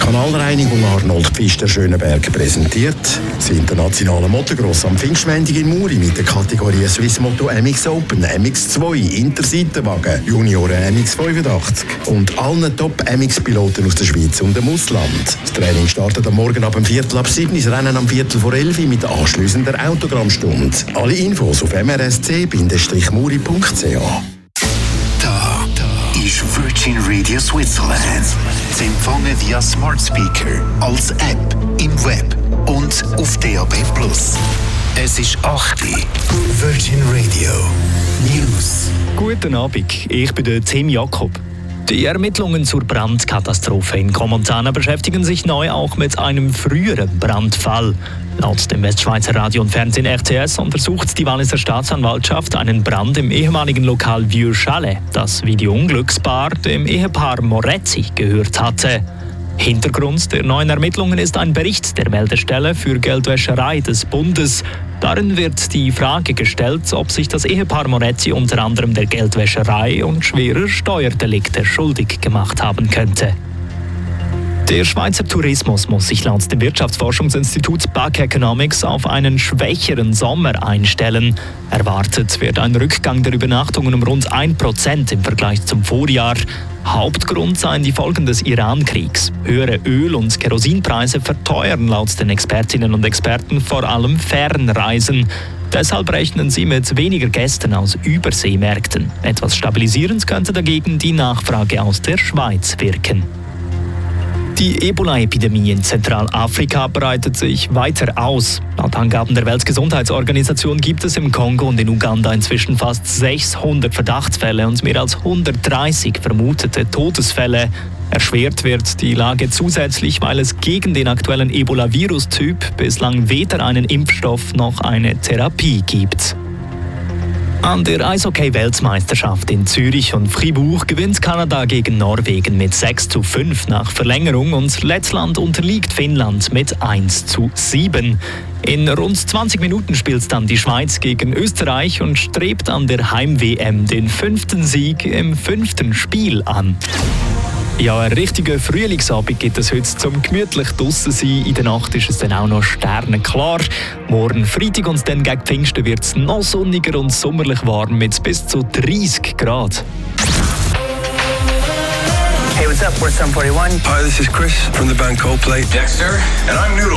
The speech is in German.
Kanalreinigung Arnold Pfister Schönenberg präsentiert das internationale Motocross am Pfingstmontag in Muri mit der Kategorie Swiss Moto MX Open, MX2, Interseitenwagen, Junioren MX 85 und allen Top-MX-Piloten aus der Schweiz und dem Ausland. Das Training startet am Morgen ab 7:15, das Rennen am 11:15 mit anschliessender Autogrammstunde. Alle Infos auf mrsc-muri.ch. Ist Virgin Radio Switzerland. Zu empfangen via Smart Speaker, als App, im Web und auf DAB+. Es ist 8 Uhr. Virgin Radio News. Guten Abend, ich bin der Tim Jakob. Die Ermittlungen zur Brandkatastrophe in Comontana beschäftigen sich neu auch mit einem früheren Brandfall. Laut dem Westschweizer Radio und Fernsehen RTS untersucht die Walliser Staatsanwaltschaft einen Brand im ehemaligen Lokal Vieux Chalet, das wie die Unglückspaar dem Ehepaar Moretti gehört hatte. Hintergrund der neuen Ermittlungen ist ein Bericht der Meldestelle für Geldwäscherei des Bundes. Darin wird die Frage gestellt, ob sich das Ehepaar Moretti unter anderem der Geldwäscherei und schwerer Steuerdelikte schuldig gemacht haben könnte. Der Schweizer Tourismus muss sich laut dem Wirtschaftsforschungsinstitut BAC Economics auf einen schwächeren Sommer einstellen. Erwartet wird ein Rückgang der Übernachtungen um rund 1% im Vergleich zum Vorjahr. Hauptgrund seien die Folgen des Iran-Kriegs. Höhere Öl- und Kerosinpreise verteuern laut den Expertinnen und Experten vor allem Fernreisen. Deshalb rechnen sie mit weniger Gästen aus Überseemärkten. Etwas stabilisierend könnte dagegen die Nachfrage aus der Schweiz wirken. Die Ebola-Epidemie in Zentralafrika breitet sich weiter aus. Laut Angaben der Weltgesundheitsorganisation gibt es im Kongo und in Uganda inzwischen fast 600 Verdachtsfälle und mehr als 130 vermutete Todesfälle. Erschwert wird die Lage zusätzlich, weil es gegen den aktuellen Ebola-Virus-Typ bislang weder einen Impfstoff noch eine Therapie gibt. An der Eishockey-Weltmeisterschaft in Zürich und Fribourg gewinnt Kanada gegen Norwegen mit 6:5 nach Verlängerung und Lettland unterliegt Finnland mit 1:7. In rund 20 Minuten spielt dann die Schweiz gegen Österreich und strebt an der Heim-WM den 5. Sieg im 5. Spiel an. Ja, ein richtiger Frühlingsabend gibt es heute zum gemütlich draussen sein. In der Nacht ist es dann auch noch sternenklar. Morgen Freitag und dann gegen Pfingsten wird es noch sonniger und sommerlich warm mit bis zu 30 Grad. Hey, what's up? We're Sum 41. Hi, this is Chris from the band Coldplay. Dexter, and I'm Noodle.